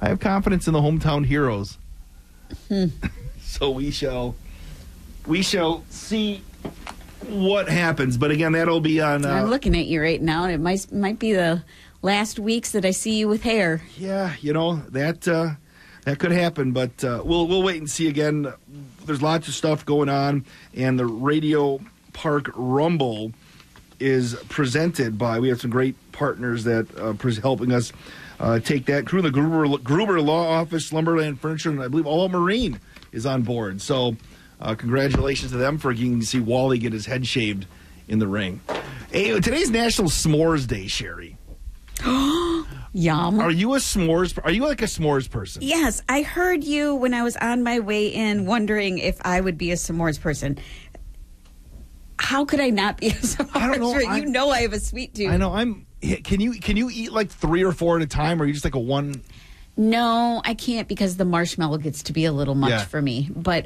I have confidence in the hometown heroes. So we shall see what happens. But again, that'll be on. I'm looking at you right now, and it might be the last weeks that I see you with hair. Yeah, that could happen. But we'll wait and see. Again, there's lots of stuff going on, and the Radio Park Rumble is presented by. We have some great partners that helping us take that crew. The Gruber Law Office, Slumberland Furniture, and I believe All Marine is on board. So congratulations to them for getting to see Wally get his head shaved in the ring. Hey, today's National S'mores Day, Sherry. Yum. Are you like a s'mores person? Yes, I heard you when I was on my way in wondering if I would be a s'mores person. How could I not be a s'mores person? I don't know. I have a sweet tooth. I know. Can you eat like 3 or 4 at a time, or are you just like a one? No, I can't because the marshmallow gets to be a little much for me. But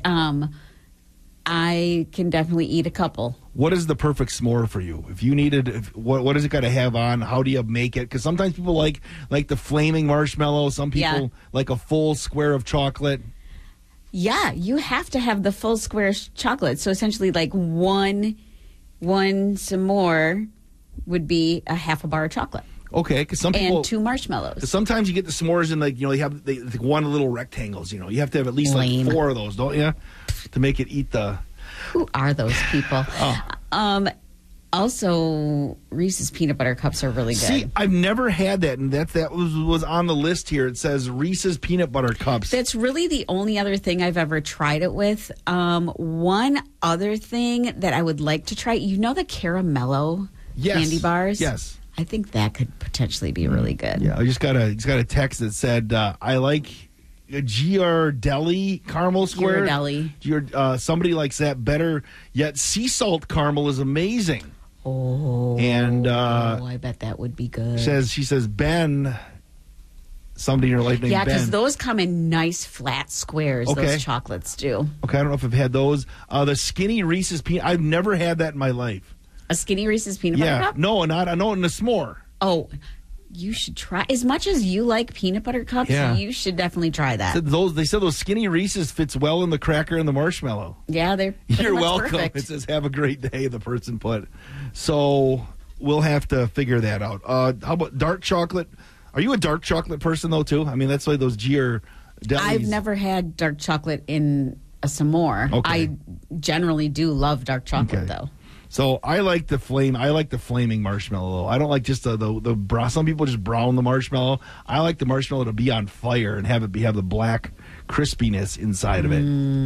I can definitely eat a couple. What is the perfect s'more for you? If you needed, what does it got to have on? How do you make it? Because sometimes people like the flaming marshmallow. Some people like a full square of chocolate. Yeah, you have to have the full square chocolate. So essentially, like one s'more would be a half a bar of chocolate. Okay, because some people and 2 marshmallows. 'Cause sometimes you get the s'mores in they have the one little rectangles. You have to have at least like 4 of those, don't you, to make it eat the. Who are those people? Also, Reese's peanut butter cups are really good. See, I've never had that, and that was on the list here. It says Reese's peanut butter cups. That's really the only other thing I've ever tried it with. One other thing that I would like to try, the Caramello candy bars? Yes. I think that could potentially be really good. Yeah, I just got a text that said, I like Ghirardelli caramel square. Somebody likes that better, yet sea salt caramel is amazing. Oh, and I bet that would be good. She says, Ben, somebody in your life named Ben. Yeah, because those come in nice flat squares, those chocolates do. Okay, I don't know if I've had those. The skinny Reese's peanut, I've never had that in my life. A skinny Reese's peanut butter cup? No, in a s'more. Oh, you should try. As much as you like peanut butter cups, you should definitely try that. They said those skinny Reese's fits well in the cracker and the marshmallow. Yeah, You're welcome. Perfect. It says, have a great day, the person put. So we'll have to figure that out. How about dark chocolate? Are you a dark chocolate person, though, too? I mean, that's like those Ghirardellis. I've never had dark chocolate in a s'more. Okay. I generally do love dark chocolate, though. So I like the flaming marshmallow. Though. I don't like just the brown. Some people just brown the marshmallow. I like the marshmallow to be on fire and have the black crispiness inside of it.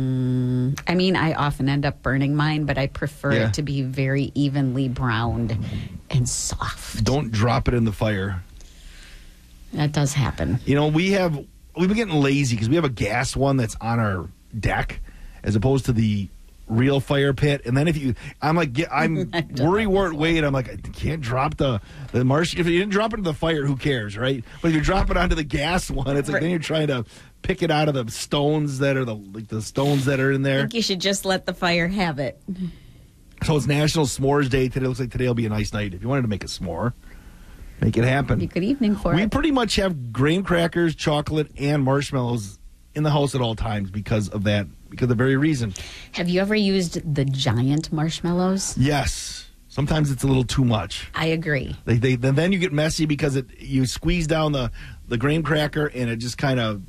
I mean, I often end up burning mine, but I prefer it to be very evenly browned and soft. Don't drop it in the fire. That does happen. We've been getting lazy because we have a gas one that's on our deck as opposed to the real fire pit. And then I'm worry wart weight. I'm like, I can't drop the marsh. If you didn't drop it into the fire, who cares, right? But if you drop it onto the gas one, it's like then you're trying to pick it out of the stones that are the stones that are in there. I think you should just let the fire have it. So it's National S'mores Day today. It looks like today will be a nice night. If you wanted to make a s'more, make it happen. Be a good evening for it. We pretty much have graham crackers, chocolate, and marshmallows in the house at all times because of that. Because of the very reason. Have you ever used the giant marshmallows? Yes. Sometimes it's a little too much. I agree. Then you get messy because you squeeze down the graham cracker and it just kind of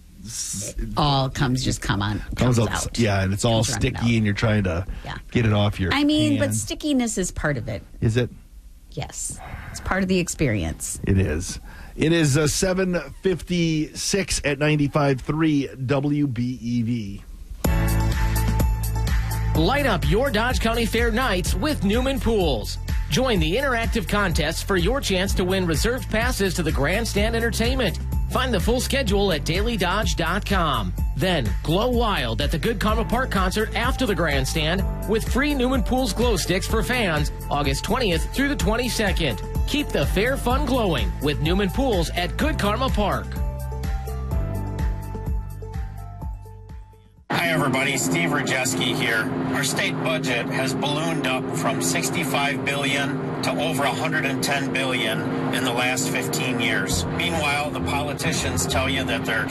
comes out. Yeah, and it's all sticky and you're trying to get it off your hand. But stickiness is part of it. Is it? Yes. It's part of the experience. It is. It is 7:56 at 95.3 WBEV. Light up your Dodge County Fair nights with Newman Pools. Join the interactive contest for your chance to win reserved passes to the Grandstand Entertainment. Find the full schedule at dailydodge.com. Then glow wild at the Good Karma Park concert after the Grandstand with free Newman Pools glow sticks for fans August 20th through the 22nd. Keep the fair fun glowing with Newman Pools at Good Karma Park. Hi everybody, Steve Rajeski here. Our state budget has ballooned up from $65 billion to over $110 billion in the last 15 years. Meanwhile, the politicians tell you that they're